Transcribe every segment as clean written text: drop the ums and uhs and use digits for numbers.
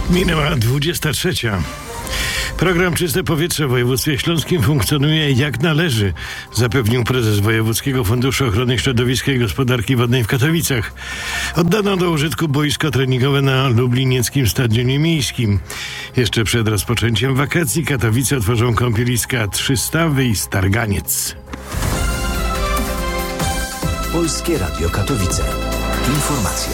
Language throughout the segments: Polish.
Minęła 23. Program Czyste Powietrze w województwie śląskim funkcjonuje jak należy, zapewnił prezes Wojewódzkiego Funduszu Ochrony Środowiska i Gospodarki Wodnej w Katowicach. Oddano do użytku boisko treningowe na lublinieckim stadionie miejskim. Jeszcze przed rozpoczęciem wakacji Katowice otworzą kąpieliska Trzystawy i Starganiec. Polskie Radio Katowice. Informacje.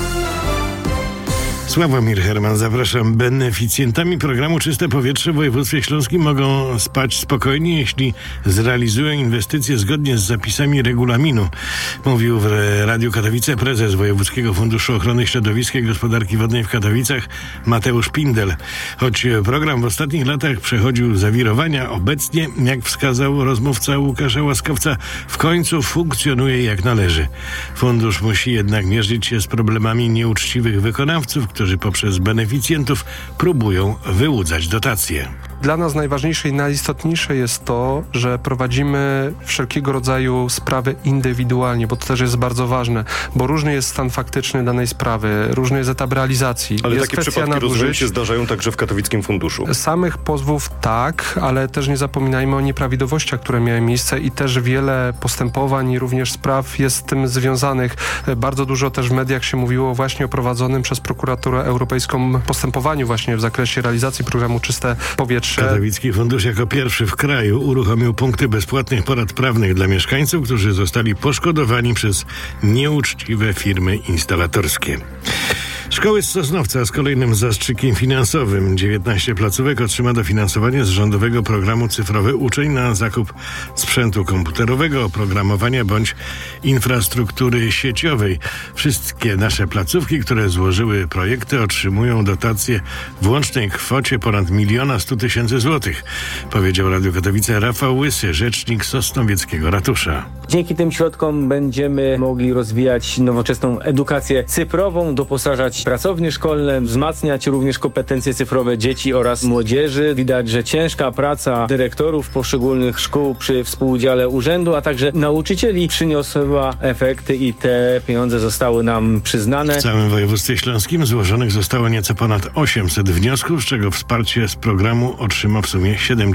Sławomir Herman, zapraszam. Beneficjentami programu Czyste Powietrze w województwie śląskim mogą spać spokojnie, jeśli zrealizują inwestycje zgodnie z zapisami regulaminu. Mówił w Radiu Katowice prezes Wojewódzkiego Funduszu Ochrony Środowiska i Gospodarki Wodnej w Katowicach Mateusz Pindel. Choć program w ostatnich latach przechodził zawirowania, obecnie, jak wskazał rozmówca Łukasza Łaskowca, w końcu funkcjonuje jak należy. Fundusz musi jednak mierzyć się z problemami nieuczciwych wykonawców, którzy poprzez beneficjentów próbują wyłudzać dotacje. Dla nas najważniejsze i najistotniejsze jest to, że prowadzimy wszelkiego rodzaju sprawy indywidualnie, bo to też jest bardzo ważne, bo różny jest stan faktyczny danej sprawy, różny jest etap realizacji. Ale jest takie przypadki, rozumiem, się zdarzają także w katowickim funduszu. Samych pozwów tak, ale też nie zapominajmy o nieprawidłowościach, które miały miejsce i też wiele postępowań i również spraw jest z tym związanych. Bardzo dużo też w mediach się mówiło właśnie o prowadzonym przez Prokuraturę Europejską postępowaniu właśnie w zakresie realizacji programu Czyste Powietrze. Katowicki Fundusz jako pierwszy w kraju uruchomił punkty bezpłatnych porad prawnych dla mieszkańców, którzy zostali poszkodowani przez nieuczciwe firmy instalatorskie. Szkoły z Sosnowca z kolejnym zastrzykiem finansowym. 19 placówek otrzyma dofinansowanie z rządowego programu Cyfrowy Uczeń na zakup sprzętu komputerowego, oprogramowania bądź infrastruktury sieciowej. Wszystkie nasze placówki, które złożyły projekty, otrzymują dotacje w łącznej kwocie ponad 1 100 000 złotych, powiedział Radiu Katowice Rafał Łysy, rzecznik Sosnowieckiego Ratusza. Dzięki tym środkom będziemy mogli rozwijać nowoczesną edukację cyfrową, doposażać pracownie szkolne, wzmacniać również kompetencje cyfrowe dzieci oraz młodzieży. Widać, że ciężka praca dyrektorów poszczególnych szkół przy współudziale urzędu, a także nauczycieli przyniosła efekty i te pieniądze zostały nam przyznane. W całym województwie śląskim złożonych zostało nieco ponad 800 wniosków, z czego wsparcie z programu otrzyma w sumie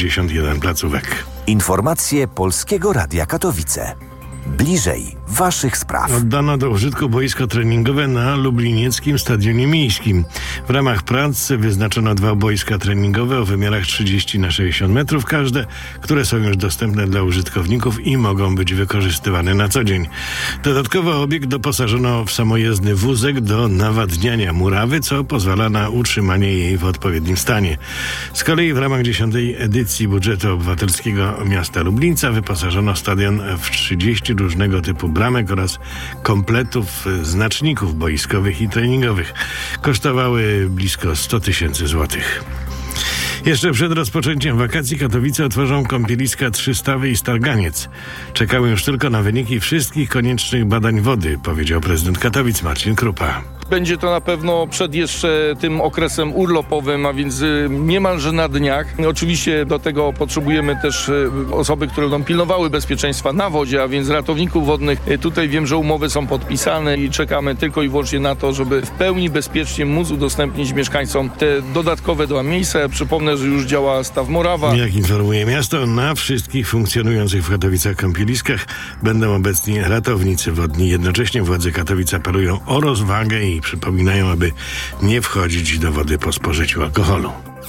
71 placówek. Informacje Polskiego Radia Katowice. Bliżej waszych spraw. Oddano do użytku boisko treningowe na lublinieckim stadionie miejskim. W ramach prac wyznaczono 2 boiska treningowe o wymiarach 30x60 metrów każde, które są już dostępne dla użytkowników i mogą być wykorzystywane na co dzień. Dodatkowo obiekt doposażono w samojezdny wózek do nawadniania murawy, co pozwala na utrzymanie jej w odpowiednim stanie. Z kolei w ramach 10. edycji budżetu obywatelskiego miasta Lublińca wyposażono stadion w 30 różnego typu bramek oraz kompletów znaczników boiskowych i treningowych. Kosztowały blisko 100 000 złotych. Jeszcze przed rozpoczęciem wakacji Katowice otworzą kąpieliska Trzystawy i Starganiec. Czekały już tylko na wyniki wszystkich koniecznych badań wody, powiedział prezydent Katowic Marcin Krupa. Będzie to na pewno przed jeszcze tym okresem urlopowym, a więc niemalże na dniach. Oczywiście do tego potrzebujemy też osoby, które będą pilnowały bezpieczeństwa na wodzie, a więc ratowników wodnych. Tutaj wiem, że umowy są podpisane i czekamy tylko i wyłącznie na to, żeby w pełni bezpiecznie móc udostępnić mieszkańcom te dodatkowe 2 miejsca. Przypomnę, że już działa staw Morawa. Jak informuje miasto, na wszystkich funkcjonujących w Katowicach kąpieliskach będą obecni ratownicy wodni. Jednocześnie władze Katowic apelują o rozwagę i przypominają, aby nie wchodzić do wody po spożyciu alkoholu.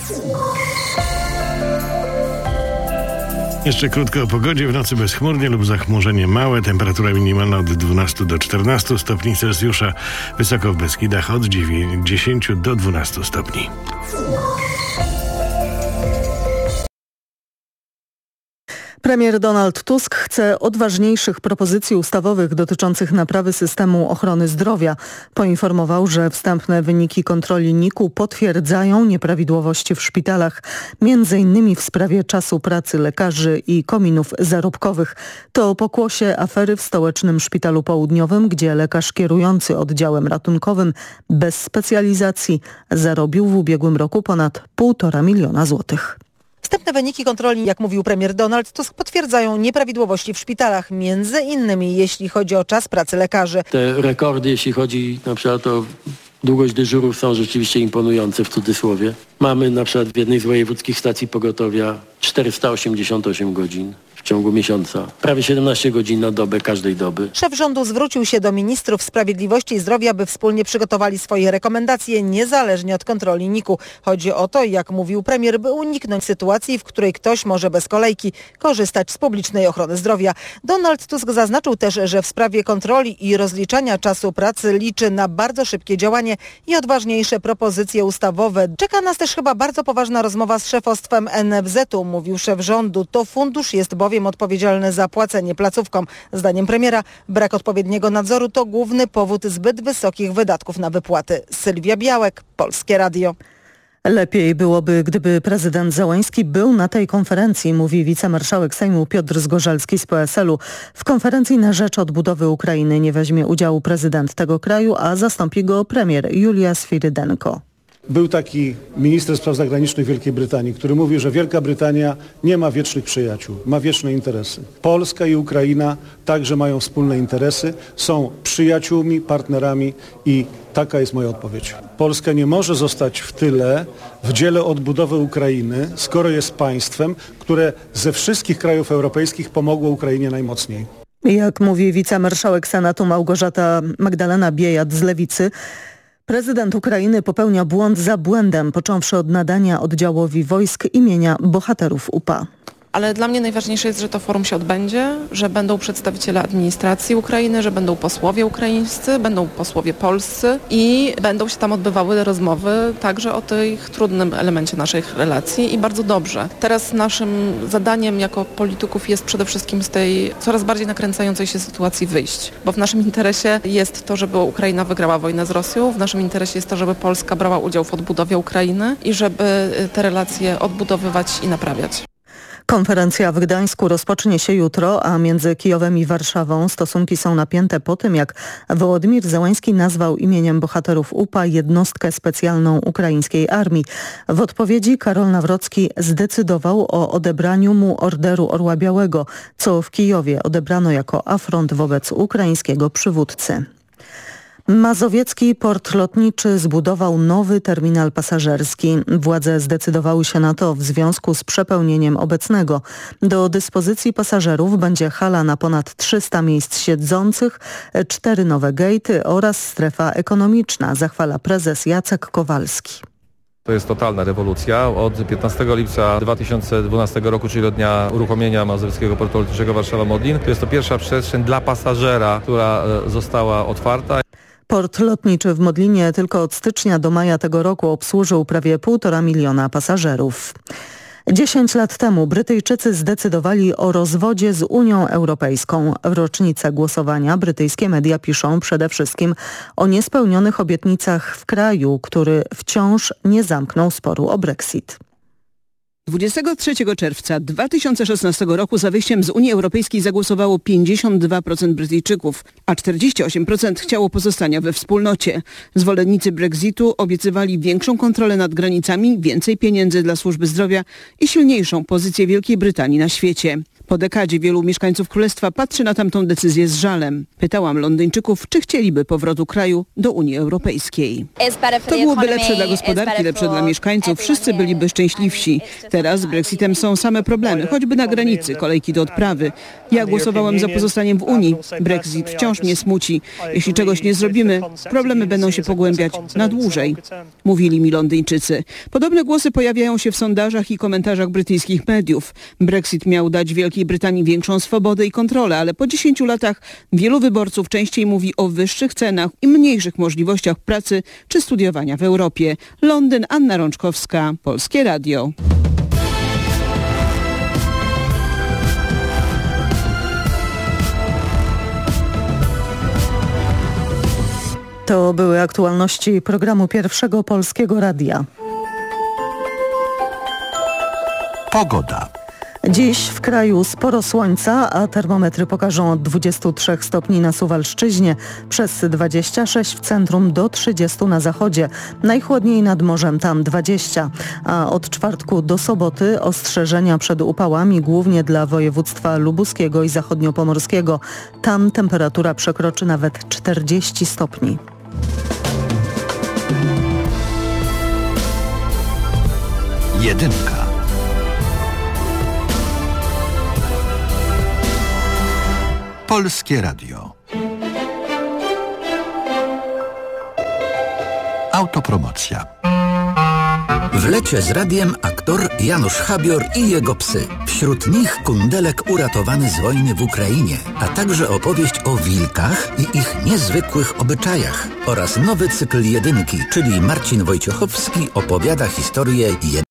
Jeszcze krótko o pogodzie. W nocy bezchmurnie lub zachmurzenie małe. Temperatura minimalna od 12 do 14 stopni Celsjusza. Wysoko w Beskidach od 10 do 12 stopni. Premier Donald Tusk chce odważniejszych propozycji ustawowych dotyczących naprawy systemu ochrony zdrowia. Poinformował, że wstępne wyniki kontroli NIK-u potwierdzają nieprawidłowości w szpitalach, m.in. w sprawie czasu pracy lekarzy i kominów zarobkowych. To pokłosie afery w Stołecznym Szpitalu Południowym, gdzie lekarz kierujący oddziałem ratunkowym bez specjalizacji zarobił w ubiegłym roku ponad 1,5 miliona złotych. Wstępne wyniki kontroli, jak mówił premier Donald Tusk, potwierdzają nieprawidłowości w szpitalach, między innymi jeśli chodzi o czas pracy lekarzy. Te rekordy, jeśli chodzi na przykład o Długość dyżurów są rzeczywiście imponujące w cudzysłowie. Mamy na przykład w jednej z wojewódzkich stacji pogotowia 488 godzin w ciągu miesiąca. Prawie 17 godzin na dobę każdej doby. Szef rządu zwrócił się do ministrów sprawiedliwości i zdrowia, by wspólnie przygotowali swoje rekomendacje niezależnie od kontroli NIK-u. Chodzi o to, jak mówił premier, by uniknąć sytuacji, w której ktoś może bez kolejki korzystać z publicznej ochrony zdrowia. Donald Tusk zaznaczył też, że w sprawie kontroli i rozliczania czasu pracy liczy na bardzo szybkie działanie i odważniejsze propozycje ustawowe. Czeka nas też chyba bardzo poważna rozmowa z szefostwem NFZ-u, mówił szef rządu. To fundusz jest bowiem odpowiedzialny za płacenie placówkom. Zdaniem premiera brak odpowiedniego nadzoru to główny powód zbyt wysokich wydatków na wypłaty. Sylwia Białek, Polskie Radio. Lepiej byłoby, gdyby prezydent Zełenski był na tej konferencji, mówi wicemarszałek Sejmu Piotr Zgorzelski z PSL-u. W konferencji na rzecz odbudowy Ukrainy nie weźmie udziału prezydent tego kraju, a zastąpi go premier Julia Swirydenko. Był taki minister spraw zagranicznych Wielkiej Brytanii, który mówił, że Wielka Brytania nie ma wiecznych przyjaciół, ma wieczne interesy. Polska i Ukraina także mają wspólne interesy, są przyjaciółmi, partnerami i taka jest moja odpowiedź. Polska nie może zostać w tyle w dziele odbudowy Ukrainy, skoro jest państwem, które ze wszystkich krajów europejskich pomogło Ukrainie najmocniej. Jak mówi wicemarszałek Senatu Małgorzata Magdalena Biejat z Lewicy, prezydent Ukrainy popełnia błąd za błędem, począwszy od nadania oddziałowi wojsk imienia bohaterów UPA. Ale dla mnie najważniejsze jest, że to forum się odbędzie, że będą przedstawiciele administracji Ukrainy, że będą posłowie ukraińscy, będą posłowie polscy i będą się tam odbywały rozmowy także o tym trudnym elemencie naszych relacji i bardzo dobrze. Teraz naszym zadaniem jako polityków jest przede wszystkim z tej coraz bardziej nakręcającej się sytuacji wyjść, bo w naszym interesie jest to, żeby Ukraina wygrała wojnę z Rosją, w naszym interesie jest to, żeby Polska brała udział w odbudowie Ukrainy i żeby te relacje odbudowywać i naprawiać. Konferencja w Gdańsku rozpocznie się jutro, a między Kijowem i Warszawą stosunki są napięte po tym, jak Wołodymyr Zełański nazwał imieniem bohaterów UPA jednostkę specjalną ukraińskiej armii. W odpowiedzi Karol Nawrocki zdecydował o odebraniu mu Orderu Orła Białego, co w Kijowie odebrano jako afront wobec ukraińskiego przywódcy. Mazowiecki port lotniczy zbudował nowy terminal pasażerski. Władze zdecydowały się na to w związku z przepełnieniem obecnego. Do dyspozycji pasażerów będzie hala na ponad 300 miejsc siedzących, 4 nowe gejty oraz strefa ekonomiczna, zachwala prezes Jacek Kowalski. To jest totalna rewolucja. Od 15 lipca 2012 roku, czyli od dnia uruchomienia Mazowieckiego Portu Lotniczego Warszawa-Modlin, to jest to pierwsza przestrzeń dla pasażera, która została otwarta. Port lotniczy w Modlinie tylko od stycznia do maja tego roku obsłużył prawie 1,5 miliona pasażerów. 10 lat temu Brytyjczycy zdecydowali o rozwodzie z Unią Europejską. W rocznicę głosowania brytyjskie media piszą przede wszystkim o niespełnionych obietnicach w kraju, który wciąż nie zamknął sporu o Brexit. 23 czerwca 2016 roku za wyjściem z Unii Europejskiej zagłosowało 52% Brytyjczyków, a 48% chciało pozostania we wspólnocie. Zwolennicy Brexitu obiecywali większą kontrolę nad granicami, więcej pieniędzy dla służby zdrowia i silniejszą pozycję Wielkiej Brytanii na świecie. Po dekadzie wielu mieszkańców Królestwa patrzy na tamtą decyzję z żalem. Pytałam Londyńczyków, czy chcieliby powrotu kraju do Unii Europejskiej. To byłoby lepsze dla gospodarki, lepsze dla mieszkańców, wszyscy byliby szczęśliwsi. Teraz z Brexitem są same problemy, choćby na granicy, kolejki do odprawy. Ja głosowałem za pozostaniem w Unii. Brexit wciąż mnie smuci. Jeśli czegoś nie zrobimy, problemy będą się pogłębiać na dłużej, mówili mi Londyńczycy. Podobne głosy pojawiają się w sondażach i komentarzach brytyjskich mediów. Brexit miał dać Wielkiej Brytanii większą swobodę i kontrolę, ale po 10 latach wielu wyborców częściej mówi o wyższych cenach i mniejszych możliwościach pracy czy studiowania w Europie. Londyn, Anna Rączkowska, Polskie Radio. To były aktualności programu Pierwszego Polskiego Radia. Pogoda. Dziś w kraju sporo słońca, a termometry pokażą od 23 stopni na Suwalszczyźnie, przez 26 w centrum do 30 na zachodzie. Najchłodniej nad morzem, tam 20. A od czwartku do soboty ostrzeżenia przed upałami, głównie dla województwa lubuskiego i zachodniopomorskiego. Tam temperatura przekroczy nawet 40 stopni. Jedynka. Polskie Radio. Autopromocja. W lecie z radiem aktor Janusz Habior i jego psy. Wśród nich kundelek uratowany z wojny w Ukrainie, a także opowieść o wilkach i ich niezwykłych obyczajach oraz nowy cykl Jedynki, czyli Marcin Wojciechowski opowiada historię